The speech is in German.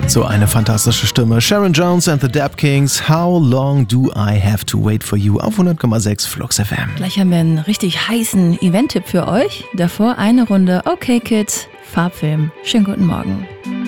So eine fantastische Stimme. Sharon Jones and the Dap Kings. How long do I have to wait for you? Auf 100,6 Flux FM. Gleich haben wir einen richtig heißen Event-Tipp für euch. Davor eine Runde Okay Kids, Farbfilm. Schönen guten Morgen.